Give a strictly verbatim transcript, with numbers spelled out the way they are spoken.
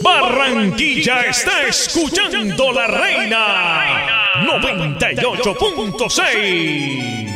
Barranquilla está escuchando La Reina noventa y ocho punto seis.